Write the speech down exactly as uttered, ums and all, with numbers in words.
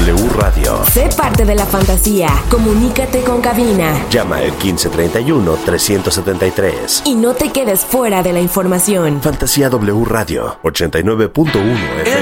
W Radio. Sé parte de la fantasía. Comunícate con cabina. Llama al quince treinta y uno, trescientos setenta y tres. Y no te quedes fuera de la información. Fantasía W Radio, ochenta y nueve punto uno F M.